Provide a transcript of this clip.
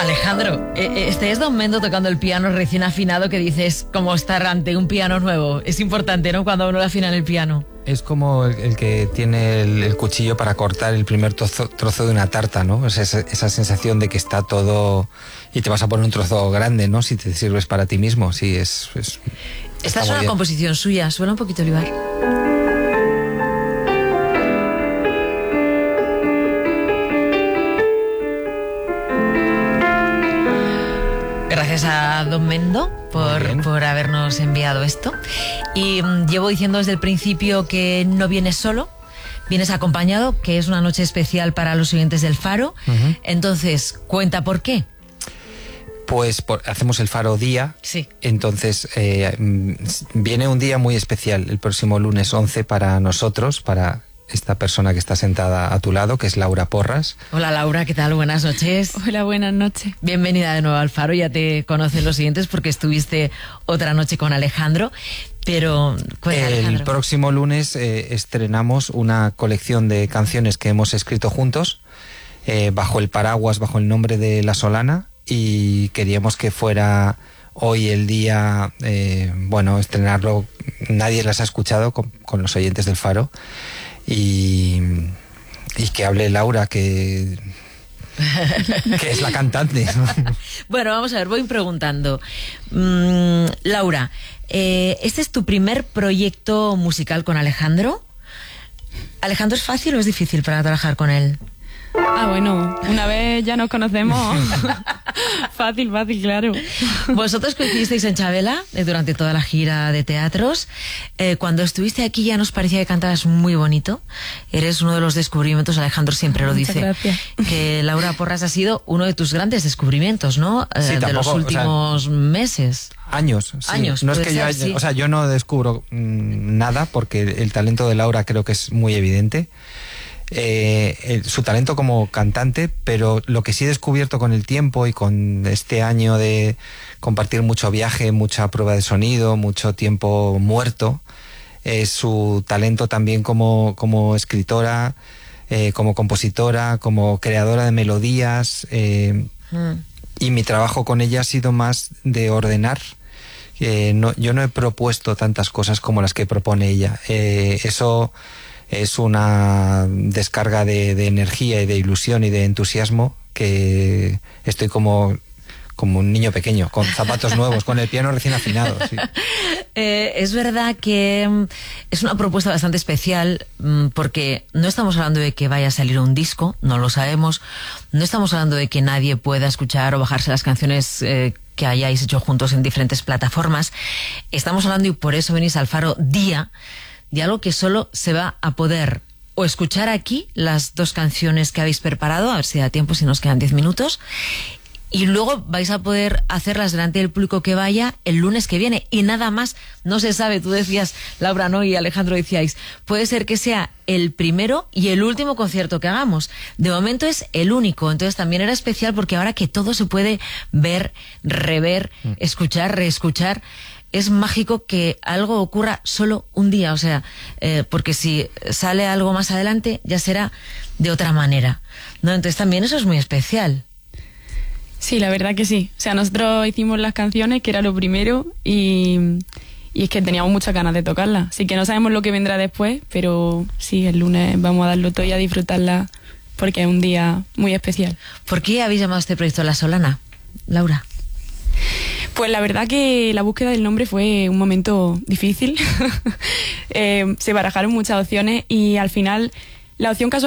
Alejandro, este es Don Mendo tocando el piano recién afinado, que dices como estar ante un piano nuevo. Es importante, ¿no?, cuando uno le afina en el piano. Es como el que tiene el cuchillo para cortar el primer trozo de una tarta, ¿no? Es esa sensación de que está todo y te vas a poner un trozo grande, ¿no? Si te sirves para ti mismo, sí, Esta es una composición suya, suena un poquito, Olivar. Gracias a Don Mendo por habernos enviado esto. Y llevo diciendo desde el principio que no vienes solo, vienes acompañado, que es una noche especial para los oyentes del Faro. Entonces, cuenta por qué. Pues hacemos el Faro Día. Sí. Entonces viene un día muy especial el próximo lunes 11 para nosotros, para esta persona que está sentada a tu lado, que es Laura Porras. Hola Laura, ¿qué tal? Buenas noches. Hola, buenas noches. Bienvenida de nuevo al Faro, ya te conocen los siguientes porque estuviste otra noche con Alejandro, pero cuenta, Alejandro. El próximo lunes estrenamos una colección de canciones que hemos escrito juntos, bajo el paraguas, bajo el nombre de La Solana, y queríamos que fuera hoy el día, estrenarlo. Nadie las ha escuchado con los oyentes del Faro. Y que hable Laura, que es la cantante. Bueno, vamos a ver, voy preguntando. Laura, ¿este es tu primer proyecto musical con Alejandro? ¿Alejandro es fácil o es difícil para trabajar con él? Bueno, una vez ya nos conocemos. Fácil, claro. Vosotros coincidisteis en Chabela durante toda la gira de teatros. Cuando estuviste aquí ya nos parecía que cantabas muy bonito. Eres uno de los descubrimientos, Alejandro siempre lo dice. Gracias. Que Laura Porras ha sido uno de tus grandes descubrimientos, ¿no? Sí, de los últimos meses. Años, sí. Años, no es que yo no descubro nada, porque el talento de Laura creo que es muy evidente. Su talento como cantante, pero lo que sí he descubierto con el tiempo y con este año de compartir mucho viaje, mucha prueba de sonido, mucho tiempo muerto, es su talento también como escritora, como compositora, como creadora de melodías, y mi trabajo con ella ha sido más de ordenar. Yo no he propuesto tantas cosas como las que propone ella. Eso es una descarga de energía y de ilusión y de entusiasmo, que estoy como un niño pequeño, con zapatos nuevos, con el piano recién afinado. Sí. Es verdad que es una propuesta bastante especial, porque no estamos hablando de que vaya a salir un disco, no lo sabemos. No estamos hablando de que nadie pueda escuchar o bajarse las canciones que hayáis hecho juntos en diferentes plataformas. Estamos hablando, y por eso venís al Faro Día, de algo que solo se va a poder o escuchar aquí, las dos canciones que habéis preparado, a ver si da tiempo, si nos quedan 10 minutos, y luego vais a poder hacerlas delante del público que vaya el lunes que viene, y nada más. No se sabe, tú decías, Laura, ¿no?, y Alejandro decíais, puede ser que sea el primero y el último concierto que hagamos. De momento es el único, entonces también era especial porque ahora que todo se puede ver, rever, escuchar, reescuchar, es mágico que algo ocurra solo un día, o sea, porque si sale algo más adelante ya será de otra manera, ¿no? Entonces también eso es muy especial. Sí, la verdad que sí. O sea, nosotros hicimos las canciones, que era lo primero, y es que teníamos muchas ganas de tocarlas. Así que no sabemos lo que vendrá después, pero sí, el lunes vamos a darlo todo y a disfrutarla, porque es un día muy especial. ¿Por qué habéis llamado a este proyecto La Solana, Laura? Pues la verdad que la búsqueda del nombre fue un momento difícil. Se barajaron muchas opciones y al final la opción casual